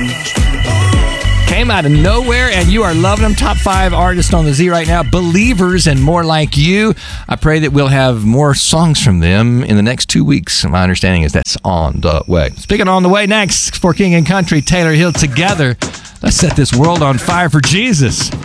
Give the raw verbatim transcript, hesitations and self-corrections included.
Came out of nowhere, and you are loving them. Top five artists on the Z right now. Believers and More Like You. I pray that we'll have more songs from them in the next two weeks. My understanding is that's on the way. Speaking on the way, next for King and Country, Taylor Hill, Together. Let's set this world on fire for Jesus.